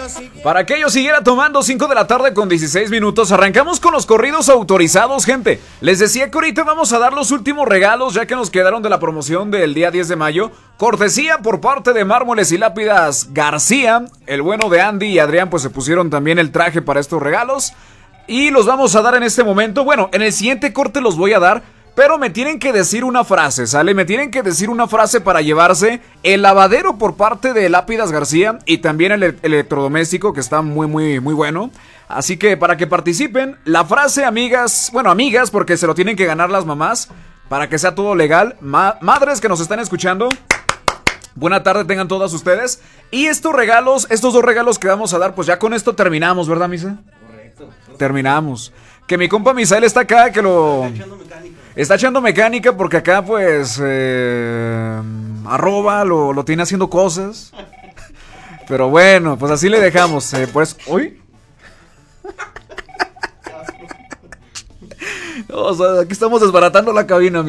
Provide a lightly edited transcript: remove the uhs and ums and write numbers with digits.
Para que ellos siguiera tomando 5 de la tarde con 16 minutos, arrancamos con los corridos autorizados, gente. Les decía que ahorita vamos a dar los últimos regalos, ya que nos quedaron de la promoción del día 10 de mayo. Cortesía por parte de Mármoles y Lápidas García. El bueno de Andy y Adrián pues se pusieron también el traje para estos regalos. Y los vamos a dar en este momento. Bueno, en el siguiente corte los voy a dar, pero me tienen que decir una frase, ¿sale? Me tienen que decir una frase para llevarse el lavadero por parte de Lápidas García y también el electrodoméstico, que está muy bueno. Así que para que participen, la frase, amigas, bueno, amigas, porque se lo tienen que ganar las mamás, para que sea todo legal. Madres que nos están escuchando, buena tarde tengan todas ustedes. Y estos dos regalos que vamos a dar, pues ya con esto terminamos, ¿verdad, Misa? Correcto. Terminamos. Que mi compa Misael está acá, que lo... Está echando mecánica porque acá pues arroba lo tiene haciendo cosas. Pero bueno, pues así le dejamos. Pues, ¿hoy? O sea, aquí estamos desbaratando la cabina.